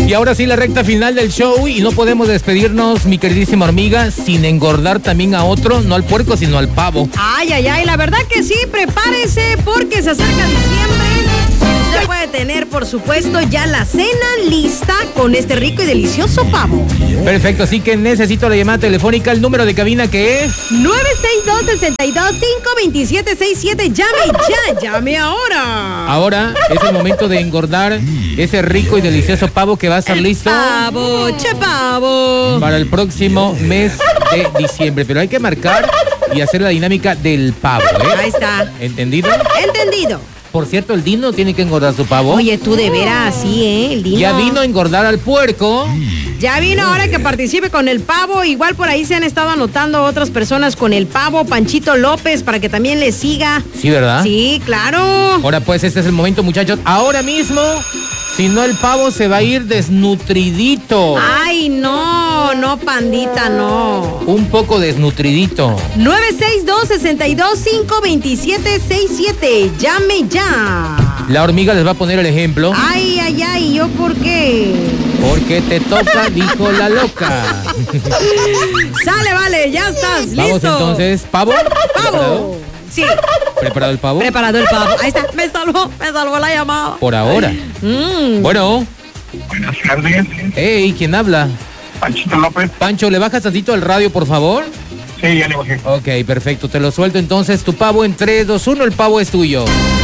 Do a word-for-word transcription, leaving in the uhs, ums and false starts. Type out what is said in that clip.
Y ahora sí, la recta final del show y no podemos despedirnos, mi queridísima hormiga, sin engordar también a otro, no al puerco, sino al pavo. Ay, ay, ay, la verdad que sí, prepárese porque se acerca diciembre. Usted puede tener, por supuesto, ya la cena lista con este rico y delicioso pavo. Perfecto, así que necesito la llamada telefónica, el número de cabina que es nueve seis dos, seis dos cinco, dos siete seis siete. Llame ya, llame ahora. Ahora es el momento de engordar ese rico y delicioso pavo que va a estar listo Pavo, che pavo. para el próximo mes de diciembre. Pero hay que marcar y hacer la dinámica del pavo, ¿eh? Ahí está. ¿Entendido? Entendido. Por cierto, el Dino tiene que engordar su pavo. Oye, tú de veras, sí, ¿eh? El Dino. Ya vino a engordar al puerco. Ya vino ahora que participe con el pavo. Igual por ahí se han estado anotando otras personas con el pavo. Panchito López, para que también le siga. Sí, ¿verdad? Sí, claro. Ahora pues, este es el momento, muchachos. Ahora mismo, si no, el pavo se va a ir desnutridito. Ay, no, no, pandita, no. Un poco desnutridito. nueve seis dos, seis dos cinco, dos siete seis siete. Llame ya. La hormiga les va a poner el ejemplo. Ay, ay, ay, ¿yo por qué? Porque te toca, dijo la loca. Sale, vale, ya estás, listo. Vamos entonces, ¿pavo? ¡Pavo! ¿Preparado? Sí. ¿Preparado el pavo? Preparado el pavo. Ahí está, me salvó, me salvó la llamada. Por ahora. Mm. Bueno. Buenas tardes. Hey, ¿quién habla? Panchito López. Pancho, ¿le bajas tantito al radio, por favor? Sí, ya le bajé. Ok, perfecto. Te lo suelto entonces. Tu pavo en tres, dos, uno. El pavo es tuyo.